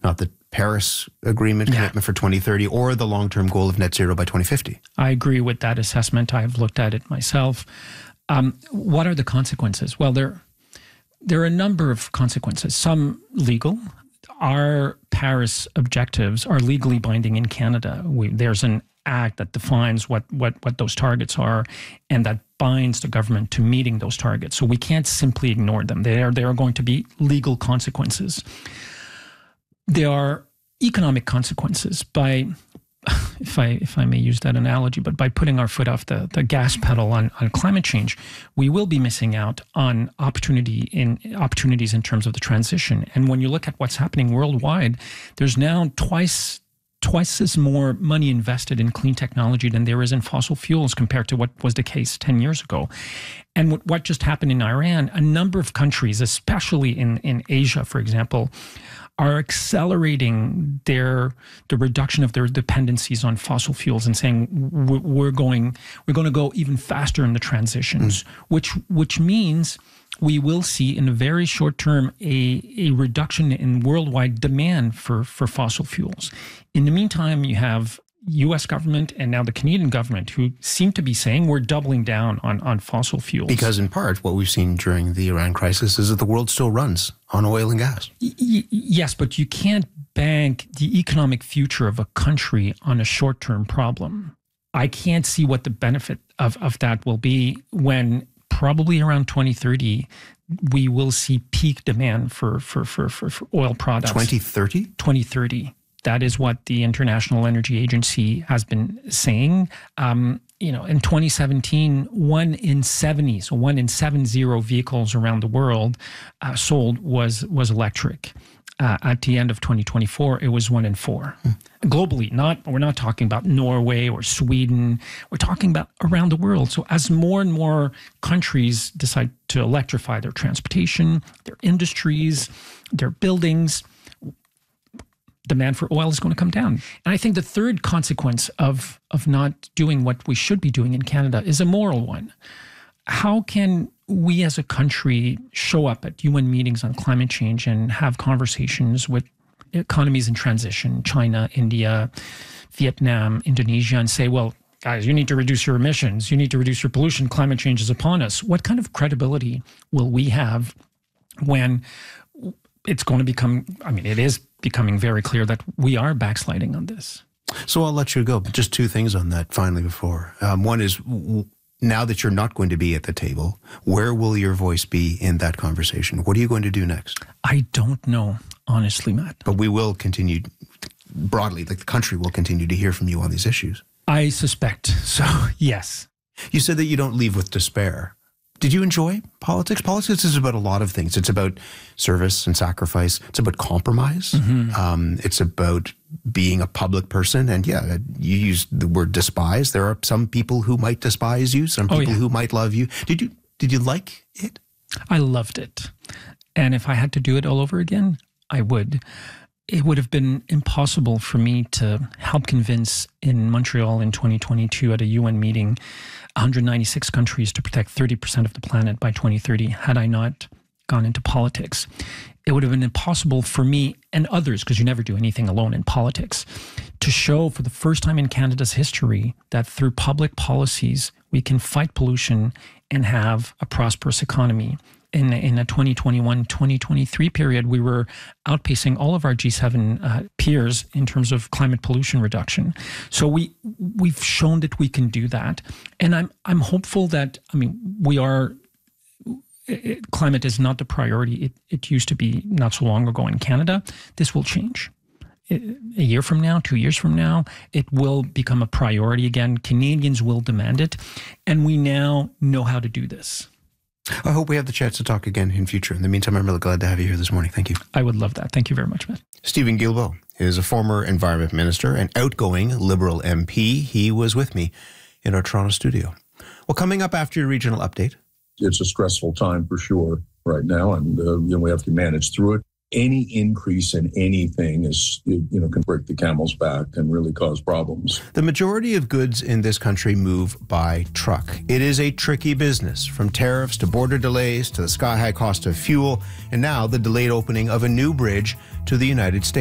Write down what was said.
not the Paris Agreement commitment for 2030 or the long-term goal of net zero by 2050. I agree with that assessment. I've looked at it myself. What are the consequences? Well, there are a number of consequences, some legal. Our Paris objectives are legally binding in Canada. There's an act that defines what those targets are and that binds the government to meeting those targets. So we can't simply ignore them. There are going to be legal consequences. There are economic consequences by, if I may use that analogy, but by putting our foot off the gas pedal on climate change, we will be missing out on opportunities in terms of the transition. And when you look at what's happening worldwide, there's now twice as more money invested in clean technology than there is in fossil fuels compared to what was the case 10 years ago. And what just happened in Iran, a number of countries, especially in Asia, for example, are accelerating the reduction of their dependencies on fossil fuels and saying we're going to go even faster in the transitions, which means we will see in a very short term a reduction in worldwide demand for fossil fuels. In the meantime, you have U.S. government and now the Canadian government who seem to be saying we're doubling down on fossil fuels. Because in part, what we've seen during the Iran crisis is that the world still runs on oil and gas. Yes, but you can't bank the economic future of a country on a short-term problem. I can't see what the benefit of that will be when probably around 2030, we will see peak demand for oil products. 2030? 2030. That is what the International Energy Agency has been saying. In 2017, 1 in 70 vehicles around the world sold was electric. At the end of 2024, it was 1 in 4. Globally, we're not talking about Norway or Sweden. We're talking about around the world. So as more and more countries decide to electrify their transportation, their industries, their buildings, demand for oil is going to come down. And I think the third consequence of not doing what we should be doing in Canada is a moral one. How can we as a country show up at UN meetings on climate change and have conversations with economies in transition, China, India, Vietnam, Indonesia, and say, well, guys, you need to reduce your emissions, you need to reduce your pollution, climate change is upon us. What kind of credibility will we have when it's going to become, it is becoming very clear that we are backsliding on this? So I'll let you go, but just two things on that finally before. One is, now that you're not going to be at the table, where will your voice be in that conversation? What are you going to do next? I don't know, honestly, Matt. But we will continue, broadly, the country will continue to hear from you on these issues. I suspect so, yes. You said that you don't leave with despair. Did you enjoy politics? Politics is about a lot of things. It's about service and sacrifice. It's about compromise. It's about being a public person. And yeah, you used the word despise. There are some people who might despise you, some people who might love you. Did you like it? I loved it. And if I had to do it all over again, I would. It would have been impossible for me to help convince in Montreal in 2022 at a UN meeting 196 countries to protect 30% of the planet by 2030 had I not gone into politics. It would have been impossible for me and others, because you never do anything alone in politics, to show for the first time in Canada's history that through public policies, we can fight pollution and have a prosperous economy. In a 2021-2023 period, we were outpacing all of our G7 peers in terms of climate pollution reduction. So we've shown that we can do that, and I'm hopeful that climate is not the priority it used to be not so long ago in Canada. This will change. A year from now, 2 years from now, it will become a priority again. Canadians will demand it, and we now know how to do this. I hope we have the chance to talk again in future. In the meantime, I'm really glad to have you here this morning. Thank you. I would love that. Thank you very much, Matt. Stephen Guilbeault is a former Environment Minister and outgoing Liberal MP. He was with me in our Toronto studio. Well, coming up after your regional update. It's a stressful time for sure right now, and we have to manage through it. Any increase in anything can break the camel's back and really cause problems. The majority of goods in this country move by truck. It is a tricky business, from tariffs to border delays to the sky-high cost of fuel, and now the delayed opening of a new bridge to the United States.